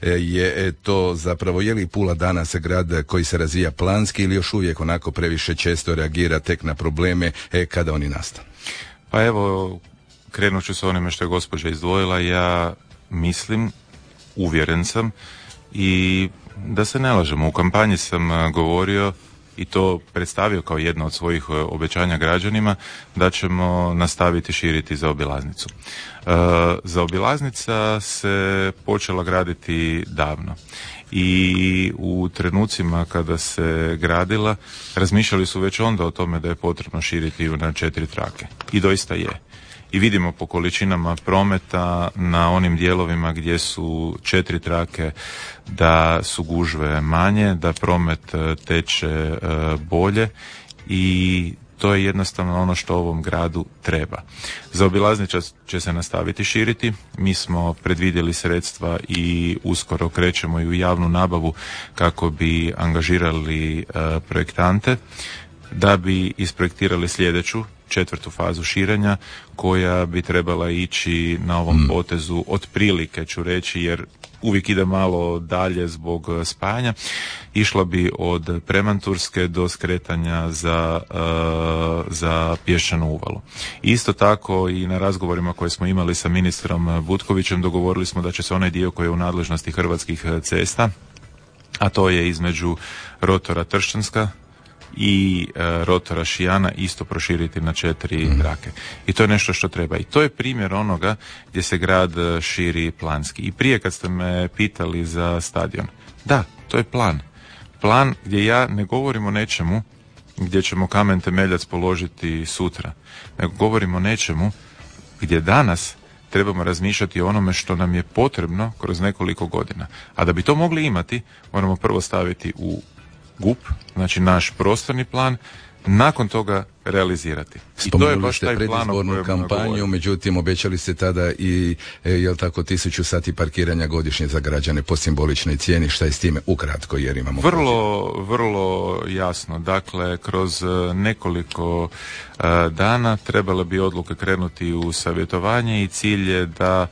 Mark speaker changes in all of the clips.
Speaker 1: je to zapravo, je li Pula danas grad koji se razvija planski ili još uvijek onako previše često reagira tek na probleme kada oni nastanu?
Speaker 2: Pa evo, krenut ću s onime što je gospođa izdvojila. Ja mislim, uvjeren sam i da se ne lažemo, u kampanji sam govorio i to predstavio kao jedno od svojih obećanja građanima, da ćemo nastaviti širiti zaobilaznicu. Zaobilaznica se počela graditi davno i u trenucima kada se gradila razmišljali su već onda o tome da je potrebno širiti ju na 4 trake. I doista je. I vidimo po količinama prometa na onim dijelovima gdje su 4 trake da su gužve manje, da promet teče bolje i to je jednostavno ono što ovom gradu treba. Zaobilaznica će se nastaviti širiti. Mi smo predvidjeli sredstva i uskoro krećemo i u javnu nabavu kako bi angažirali projektante da bi isprojektirali sljedeću 4. fazu širenja koja bi trebala ići na ovom potezu otprilike ću reći, jer uvijek ide malo dalje zbog spajanja. Išla bi od Premanturske do skretanja za Pješčanu uvalu. Isto tako i na razgovorima koje smo imali sa ministrom Butkovićem dogovorili smo da će se onaj dio koji je u nadležnosti Hrvatskih cesta, a to je između rotora Tršćanska i rotora Šijana isto proširiti na 4 trake. I to je nešto što treba. I to je primjer onoga gdje se grad širi planski. I prije kad ste me pitali za stadion, da, to je plan. Plan gdje ja ne govorim o nečemu gdje ćemo kamen temeljac položiti sutra, nego govorim o nečemu gdje danas trebamo razmišljati o onome što nam je potrebno kroz nekoliko godina. A da bi to mogli imati, moramo prvo staviti u GUP, znači naš prostorni plan, nakon toga realizirati. I to je baš taj plan o kojem
Speaker 1: predizbornu kampanju, međutim obećali ste tada i jel tako 1000 sati parkiranja godišnje za građane po simboličnoj cijeni. Šta je s time ukratko jer imamo
Speaker 2: vrlo jasno. Dakle, kroz nekoliko dana trebale bi odluke krenuti u savjetovanje i cilj je da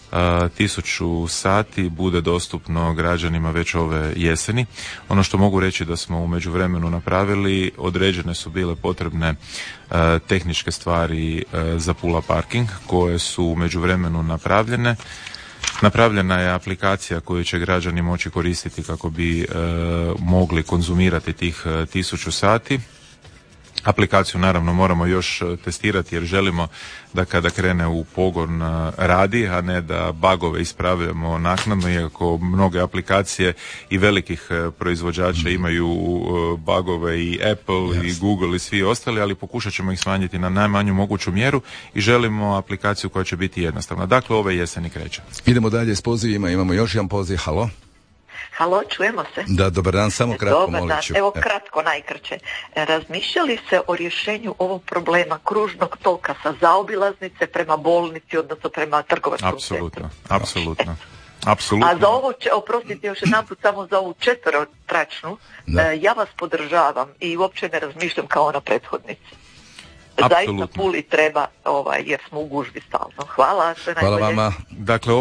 Speaker 2: 1000 sati bude dostupno građanima već ove jeseni. Ono što mogu reći da smo u međuvremenu napravili, određene su bile potrebne tehničke stvari za Pula parking koje su u međuvremenu napravljene. Napravljena je aplikacija koju će građani moći koristiti kako bi mogli konzumirati tih 1000 sati. Aplikaciju naravno moramo još testirati jer želimo da kada krene u pogon radi, a ne da bagove ispravljamo naknadno, iako mnoge aplikacije i velikih proizvođača imaju bagove i Apple i Google i svi ostali, ali pokušat ćemo ih smanjiti na najmanju moguću mjeru i želimo aplikaciju koja će biti jednostavna. Dakle, ove jeseni kreće.
Speaker 1: Idemo dalje s pozivima, imamo još jedan poziv. Halo?
Speaker 3: Halo, čujemo se?
Speaker 1: Da, dobar dan, samo kratko molit ću.
Speaker 3: Evo kratko, najkraće. Razmišljali se o rješenju ovog problema kružnog toka sa zaobilaznice prema bolnici, odnosno prema trgovačkom centru?
Speaker 2: Apsolutno.
Speaker 3: A za ovo, oprostite još jedanput, samo za ovu 4-tračnu, ja vas podržavam i uopće ne razmišljam kao ona prethodnici. Zaista Puli treba, jer smo u gužvi stalno. Hvala, sve najbolje.
Speaker 1: Hvala vama.
Speaker 2: Dakle,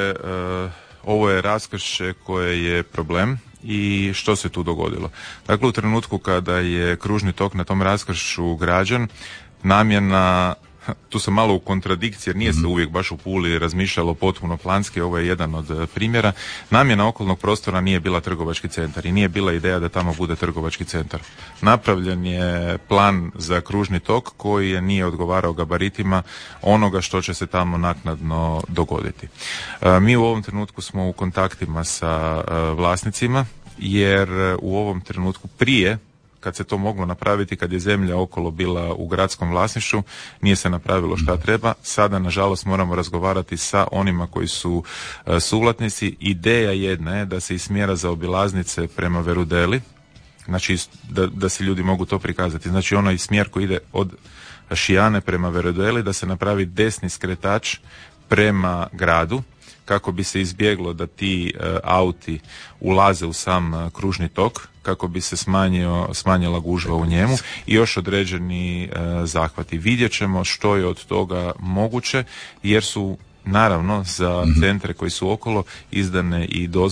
Speaker 2: ovo je raskršće koje je problem i što se tu dogodilo. Dakle, u trenutku kada je kružni tok na tom raskršću građen, namjena, tu sam malo u kontradikciji jer nije se uvijek baš u Puli razmišljalo potpuno planski, ovo je jedan od primjera. Namjena okolnog prostora nije bila trgovački centar i nije bila ideja da tamo bude trgovački centar. Napravljen je plan za kružni tok koji nije odgovarao gabaritima onoga što će se tamo naknadno dogoditi. Mi u ovom trenutku smo u kontaktima sa vlasnicima jer u ovom trenutku prije kad se to moglo napraviti, kad je zemlja okolo bila u gradskom vlasništvu, nije se napravilo šta treba. Sada, nažalost, moramo razgovarati sa onima koji su suvlasnici. Ideja jedna je da se iz smjera zaobilaznice prema Verudeli, znači da se ljudi mogu to prikazati, znači onaj smjer koji ide od Šijane prema Verudeli, da se napravi desni skretač prema gradu, kako bi se izbjeglo da ti auti ulaze u sam kružni tok, kako bi se smanjila gužva u njemu i još određeni zahvati. Vidjet ćemo što je od toga moguće, jer su naravno za centre koji su okolo izdane i dozvole